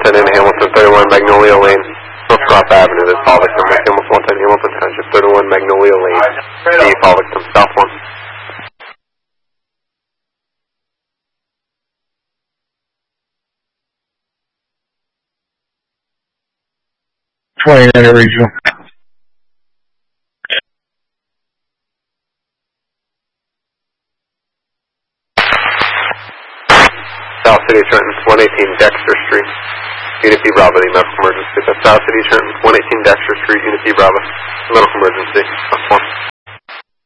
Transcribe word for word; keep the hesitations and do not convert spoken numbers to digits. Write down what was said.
ten in Hamilton, thirty-one Magnolia Lane, North Crop Avenue, that's fall victim. West Hamilton one ten, Hamilton Township, thirty-one Magnolia Lane, D, fall victim, south one. twenty-nine regional. South City Trenton, one eighteen Dexter Street, Unit B Bravo, the medical emergency. That's South City Trenton, one eighteen Dexter Street, Unit B Bravo, medical emergency. That's one.